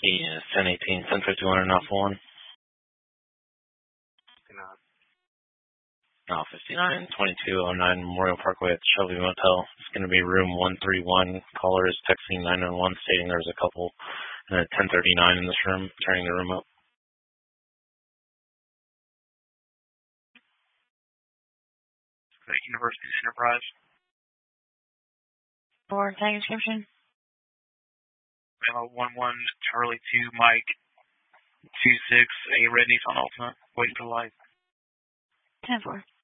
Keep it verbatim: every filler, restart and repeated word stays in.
Yeah, ten eighteen, ten fifty-one, and Alpha one. No, fifty-nine, twenty-two oh nine Memorial Parkway at the Shelby Motel. It's going to be room one three one. Caller is texting nine one one stating there's a couple at ten thirty-nine in this room, tearing the room up. University Enterprise. Or tag description. Uh, one one Charlie two Mike two six a red Nissan Altima waiting for light. ten four.